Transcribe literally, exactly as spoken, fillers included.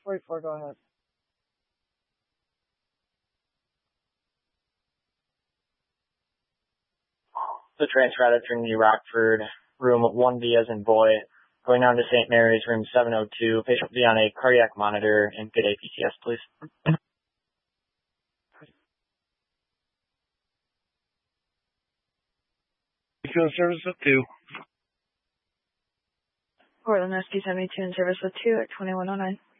forty-four, go ahead. The transfer out of Trinity Rockford, room one B as in boy, going on to Saint Mary's, room seven oh two. Patient will be on a cardiac monitor and get A P C S, please. Two in service with two. Portland Rescue seventy-two in service with two at twenty-one oh nine.